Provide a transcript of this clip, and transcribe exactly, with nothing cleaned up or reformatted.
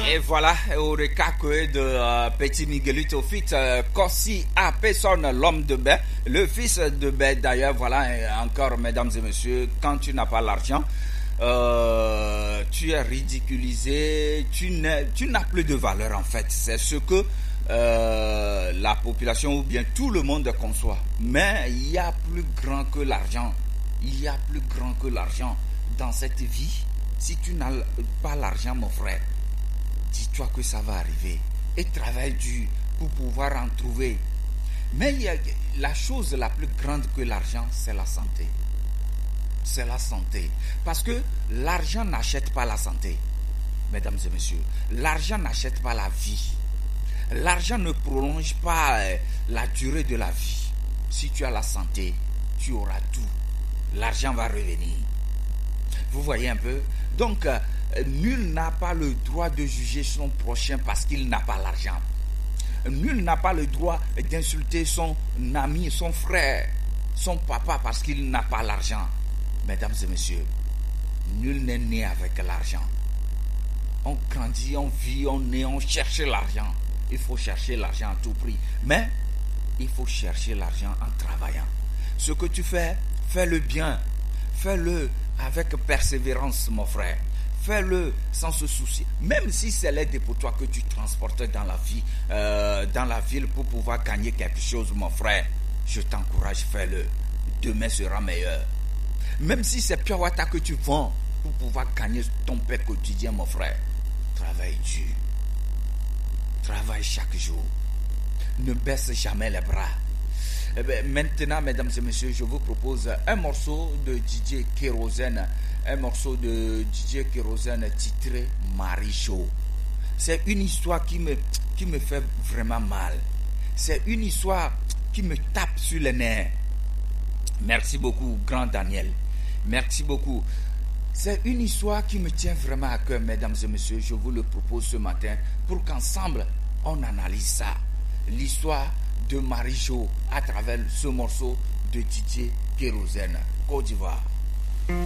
Et voilà, au recaque de euh, Petit Miguelito Fit, euh, Kossi à personne, l'homme de baie, le fils de baie d'ailleurs, voilà, et encore mesdames et messieurs, quand tu n'as pas l'argent, euh, tu es ridiculisé, tu n'as, tu n'as plus de valeur en fait, c'est ce que euh, la population ou bien tout le monde conçoit. Mais il y a plus grand que l'argent, il y a plus grand que l'argent dans cette vie. Si tu n'as pas l'argent mon frère, dis-toi que ça va arriver et travaille dur pour pouvoir en trouver. Mais il y a, la chose la plus grande que l'argent, c'est la santé. C'est la santé. Parce que l'argent n'achète pas la santé. Mesdames et messieurs, l'argent n'achète pas la vie. L'argent ne prolonge pas euh, la durée de la vie. Si tu as la santé, tu auras tout. L'argent va revenir. Vous voyez un peu? Donc, euh, nul n'a pas le droit de juger son prochain parce qu'il n'a pas l'argent. Nul n'a pas le droit d'insulter son ami, son frère, son papa parce qu'il n'a pas l'argent. Mesdames et messieurs, nul n'est né avec l'argent. On grandit, on vit, on est, on cherche l'argent. Il faut chercher l'argent à tout prix. Mais il faut chercher l'argent en travaillant. Ce que tu fais, fais-le bien. Fais-le avec persévérance, mon frère. Fais-le sans se soucier. Même si c'est l'aide pour toi que tu transportes dans la vie, euh, dans la ville pour pouvoir gagner quelque chose, mon frère, je t'encourage, fais-le. Demain sera meilleur. Même si c'est pure water que tu vends pour pouvoir gagner ton pain quotidien, mon frère, travaille dur. Travaille chaque jour. Ne baisse jamais les bras. Eh bien, maintenant, mesdames et messieurs, je vous propose un morceau de D J Kérosène. Un morceau de D J Kérosène titré Marichou. C'est une histoire qui me, qui me fait vraiment mal. C'est une histoire qui me tape sur les nerfs. Merci beaucoup, grand Daniel. Merci beaucoup. C'est une histoire qui me tient vraiment à cœur, mesdames et messieurs. Je vous le propose ce matin pour qu'ensemble, on analyse ça. L'histoire de Marichou à travers ce morceau de D J Kérosène, Côte d'Ivoire.